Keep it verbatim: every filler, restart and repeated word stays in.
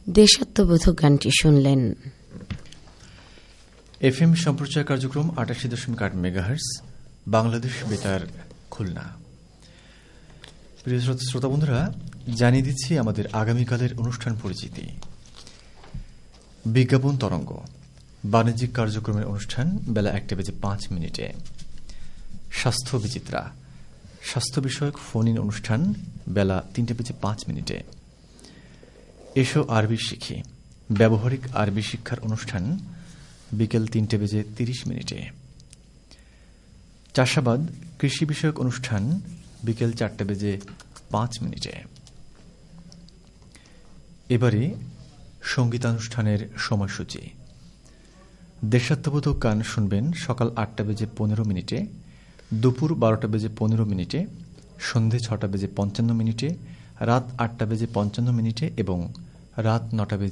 দেশাত্মবোধক গানটি শুনলেন। এফ এম সম্প্রচার কার্যক্রম আটাশি দশমিক আট মেগাহার্টজ, বাংলাদেশ বেতার, খুলনা। প্রিয় শ্রোতা বন্ধুরা, জানিয়ে দিচ্ছি আমাদের আগামীকালের অনুষ্ঠান পরিচিতি। বিজ্ঞাপন তরঙ্গ বাণিজ্যিক কার্যক্রমের অনুষ্ঠান বেলা একটা বেজে পাঁচ মিনিটে। স্বাস্থ্য বিচিত্রা স্বাস্থ্য বিষয়ক ফোন ইন অনুষ্ঠান বেলা তিনটে বেজে পাঁচ মিনিটে। এসো আরবি শিখি ব্যবহারিক আরবি শিক্ষার অনুষ্ঠান বিকেল তিনটে বেজে তিরিশ মিনিটে। চাষাবাদ কৃষি বিষয়ক অনুষ্ঠান বিকেল চারটে বেজে পাঁচ মিনিটে। এবারে সঙ্গীতানুষ্ঠানের সময়সূচি। দেশাত্মবোধক গান শুনবেন সকাল আটটা বেজে পনেরো মিনিটে, দুপুর বারোটা বেজে পনেরো মিনিটে, সন্ধে ছটা বেজে পঞ্চান্ন মিনিটে, রাত আটটা বেজে পঞ্চান্ন মিনিটে এবং রাত নটা বেজে